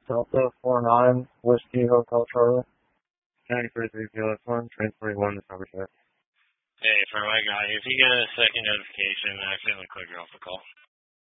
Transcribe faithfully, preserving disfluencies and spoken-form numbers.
Delta four nine, Whiskey Hotel Charlie. County forty-three P L S one, train forty-one, the cover set. Hey, for my guy, if you get a second notification, I accidentally click you off the call.